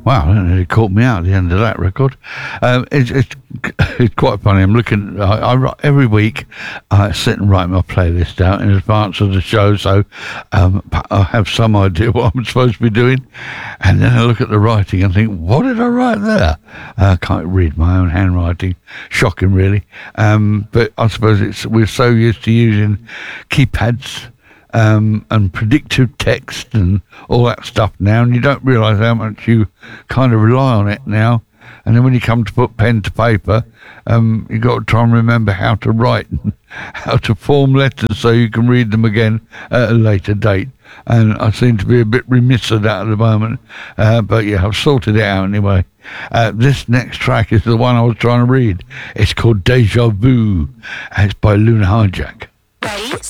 Wow, it caught me out at the end of that record. It's quite funny. I'm looking. Every week I sit and write my playlist out in advance of the show, so I have some idea what I'm supposed to be doing. And then I look at the writing and think, what did I write there? I can't read my own handwriting. Shocking, really. But I suppose we're so used to using keypads. And predictive text and all that stuff now, and you don't realise how much you kind of rely on it now. And then when you come to put pen to paper, you've got to try and remember how to write and how to form letters so you can read them again at a later date. And I seem to be a bit remiss of that at the moment. But yeah, I've sorted it out anyway. This next track is the one I was trying to read. It's called Deja Vu, and it's by Luna Hijack. Ready?